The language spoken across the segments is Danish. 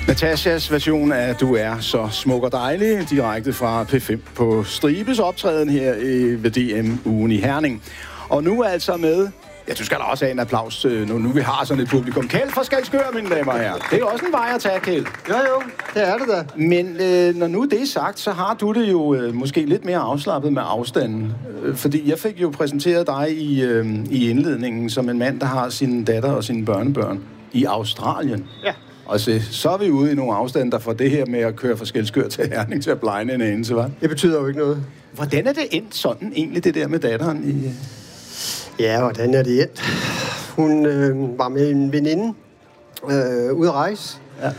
Natashas version af Du er så smuk og dejlig, direkte fra P5 på Stribes optræden her ved DM-ugen i Herning. Og nu er altså med... Ja, du skal da også have en applaus, nu vi har sådan et publikum. Kjeld fra Skælskør, mine damer og herrer. Det er også en vej at tage, Kjeld. Jo, det er det da. Men når nu det er sagt, så har du det jo måske lidt mere afslappet med afstanden. Fordi jeg fik jo præsenteret dig i indledningen som en mand, der har sin datter og sine børnebørn i Australien. Ja. Og så er vi ude i nogle afstande, der får det her med at køre fra Skælskør til Herning til at blegne en anelse, hva'? Det betyder jo ikke noget. Hvordan er det endt sådan egentlig, det der med datteren i... Ja, hvordan er det endt? Hun var med en veninde ude at rejse. Ja.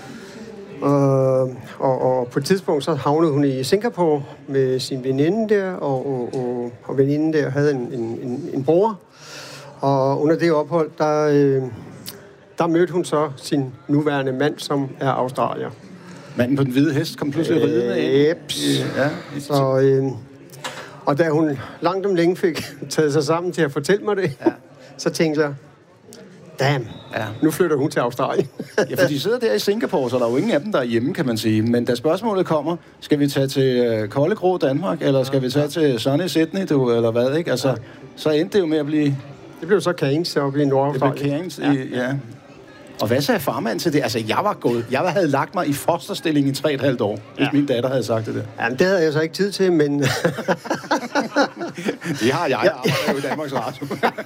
Og på et tidspunkt så havnede hun i Singapore med sin veninde der, og veninden der havde en bror. Og under det ophold, der mødte hun så sin nuværende mand, som er australier. Manden på den hvide hest kom pludselig ridende ind. Ja. Og da hun langt om længe fik taget sig sammen til at fortælle mig det, så tænkte jeg, damn, nu flytter hun til Australien. Ja, for de sidder der i Singapore, så der er jo ingen af dem, der er hjemme, kan man sige. Men da spørgsmålet kommer, skal vi tage til kolde grå Danmark, eller skal vi tage til sunny Sydney, eller hvad, ikke? Altså, så endte det jo med at blive... Det blev så Cairns oppe i Nordaustralien. Det blev Cairns, ja. Og hvad sagde farmand til det? Altså, jeg havde lagt mig i fosterstilling i 3,5 år, hvis min datter havde sagt det der. Jamen, det havde jeg så ikke tid til, men... Det har jeg arbejdet i Danmarks Radio.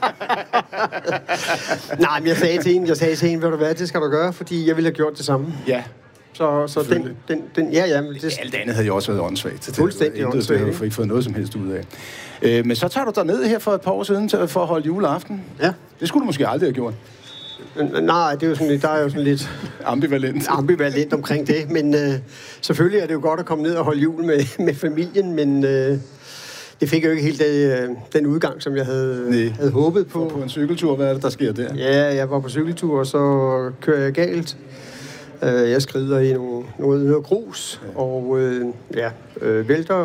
Nej, men jeg sagde til hende, ved du hvad, det skal du gøre, fordi jeg ville have gjort det samme. Ja. Så den ja. Alt andet havde jo også været åndssvagt. Fuldstændig åndssvagt. Det har du ikke fået noget som helst ud af. Men så tager du dig ned her for et par år siden for at holde juleaften. Ja. Det skulle du måske aldrig have gjort. Nej, det er jo sådan lidt, der er jo sådan lidt ambivalent omkring det, men selvfølgelig er det jo godt at komme ned og holde jul med familien, men det fik jo ikke helt den udgang, som jeg havde håbet på. På en cykeltur, hvad er det, der sker der? Ja, jeg var på cykeltur, og så kører jeg galt. Jeg skrider i noget grus, og vælter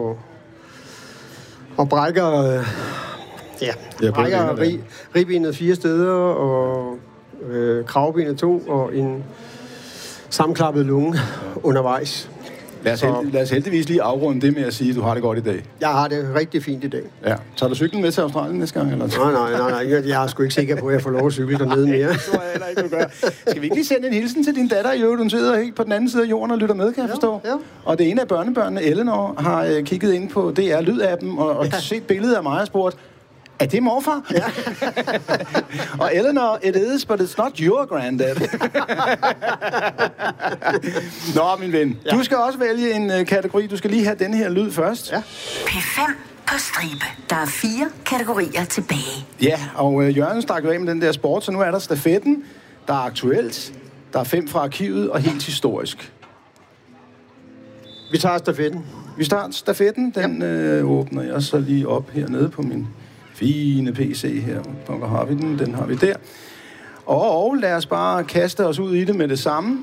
og brækker... brækker ribbenet 4 steder, og kravbenet 2, og en sammenklappet lunge undervejs. Lad os heldigvis lige afrunde det med at sige, at du har det godt i dag. Jeg har det rigtig fint i dag. Ja. Tager du cyklen med til Australien næste gang? Eller? Nej. Jeg er sgu ikke sikker på, at jeg får lov at cykle dernede mere. Det tror jeg heller ikke, du gør. Skal vi ikke lige sende en hilsen til din datter i øvrigt? Hun sidder helt på den anden side af jorden og lytter med, kan jeg forstå. Ja. Og det ene af børnebørnene, Eleanor, har kigget ind på DR Lyd-appen og set billedet af mig og spurgt, er det morfar? Ja. Og Eleanor, it is, but it's not your granddad. Nå, min ven. Ja. Du skal også vælge en kategori. Du skal lige have denne her lyd først. Ja. P5 på stribe. Der er 4 kategorier tilbage. Ja, og Jørgen stak jo af med den der sport, så nu er der stafetten. Der er aktuelt. Der er 5 fra arkivet og helt historisk. Vi tager stafetten. Vi starter stafetten. Den åbner jeg så lige op hernede på min fine PC her. Hvor har vi den? Den har vi der. Og lad os bare kaste os ud i det med det samme.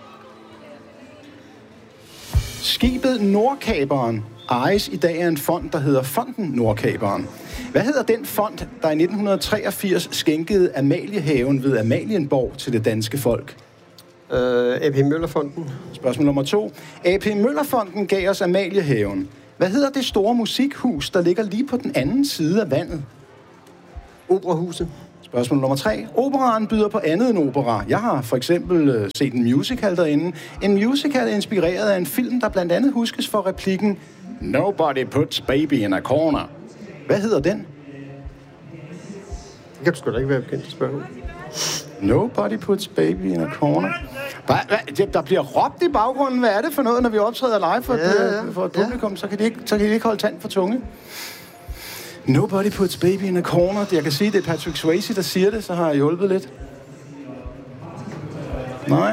Skibet Nordkaperen ejes i dag af en fond, der hedder Fonden Nordkaperen. Hvad hedder den fond, der i 1983 skænkede Amaliehaven ved Amalienborg til det danske folk? AP Møllerfonden. Spørgsmål nummer 2. AP Møllerfonden gav os Amaliehaven. Hvad hedder det store musikhus, der ligger lige på den anden side af vandet? Operahuset. Spørgsmål nummer 3. Operaen byder på andet end opera. Jeg har for eksempel set en musical derinde. En musical inspireret af en film, der blandt andet huskes for replikken Nobody puts baby in a corner. Hvad hedder den? Det kan du sgu da ikke være bekendt at spørge. Nobody puts baby in a corner. Der bliver råbt i baggrunden. Hvad er det for noget, når vi optræder live for et publikum? Så kan de ikke holde tand for tunge. Nobody puts baby in a corner. Jeg kan sige, det er Patrick Swayze, der siger det, så har jeg hjulpet lidt. Nej.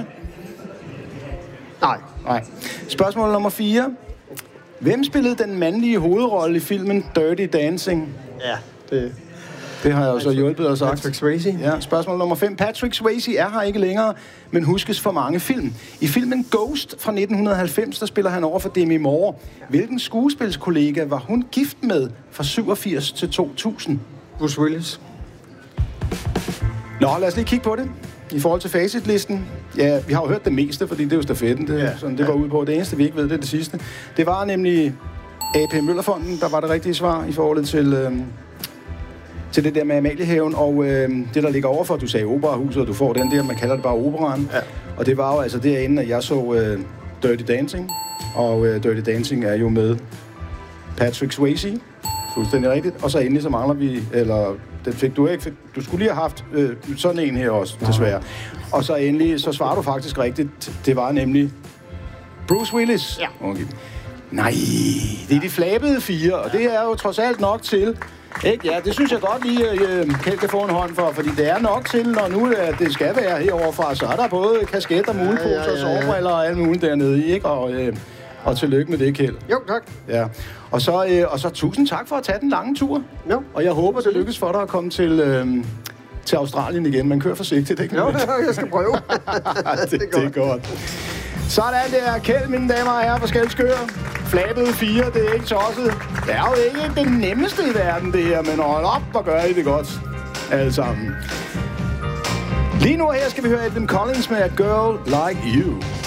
Spørgsmål nummer 4. Hvem spillede den mandlige hovedrolle i filmen Dirty Dancing? Ja, det har jeg jo så hjulpet og sagt. Patrick Swayze. Ja, spørgsmål nummer 5. Patrick Swayze er her ikke længere, men huskes for mange film. I filmen Ghost fra 1990, der spiller han over for Demi Moore. Hvilken skuespilskollega var hun gift med fra 87 til 2000? Bruce Willis. Nå, lad os lige kigge på det. I forhold til facitlisten. Ja, vi har jo hørt det meste, fordi det er jo stafetten, det var ude på. Det eneste, vi ikke ved, det er det sidste. Det var nemlig AP Møllerfonden, der var det rigtige svar i forhold til det der med Amaliehaven, og det, der ligger overfor, du sagde Operahuset, og du får den der, man kalder det bare Operaen. Ja. Og det var jo altså derinde, at jeg så Dirty Dancing, og Dirty Dancing er jo med Patrick Swayze, fuldstændig rigtigt, og så endelig så mangler vi, eller den fik du ikke, du skulle lige have haft sådan en her også, desværre. Og så endelig, så svarer du faktisk rigtigt, det var nemlig Bruce Willis. Ja. Okay. Nej, det er de flabede 4, og det er jo trods alt nok til. Ikke? Ja, det synes jeg godt lige, Kjeld kan få en hånd for, fordi det er nok til, når nu det skal være heroverfra, så er der både kasket og muleposer og sovebriller og alt muligt dernede i, ikke? Og tillykke med det, Kjeld. Jo, tak. Ja. Og så tusind tak for at tage den lange tur. Jo. Og jeg håber, det lykkes for dig at komme til Australien igen. Man kører forsigtigt, ikke? Jo, jeg skal prøve. det er godt. Sådan der, Kjeld, mine damer og herrer, fra Skælskør. Flabede 4, det er ikke tosset. Det er jo ikke det nemmeste i verden, det her, men hold op, hvor gør I det godt, alle sammen. Lige nu her skal vi høre Edwin Collins med A Girl Like You.